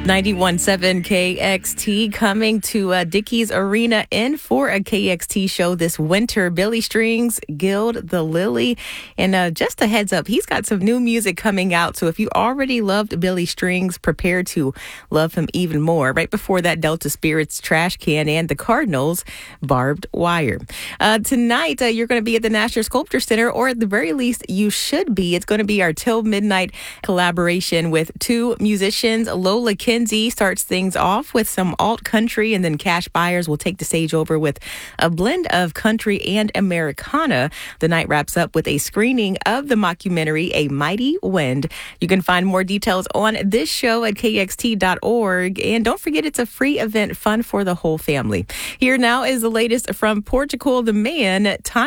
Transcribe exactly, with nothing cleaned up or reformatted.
ninety-one point seven K X T coming to uh, Dickies Arena in for a K X T show this winter. Billy Strings, Gild the Lily. And uh, just a heads up, he's got some new music coming out. So if you already loved Billy Strings, prepare to love him even more. Right before that, Delta Spirits, Trash Can, and the Cardinals, Barbed Wire. Uh, tonight, uh, you're going to be at the National Sculpture Center, or at the very least, you should be. It's going to be our Till Midnight collaboration with two musicians. Lola Kinsey starts things off with some alt country, and then Cash Byers will take the stage over with a blend of country and Americana. The night wraps up with a screening of the mockumentary A Mighty Wind. You can find more details on this show at K X T dot org. And don't forget, it's a free event, fun for the whole family. Here now is the latest from Portugal. The man, Tanya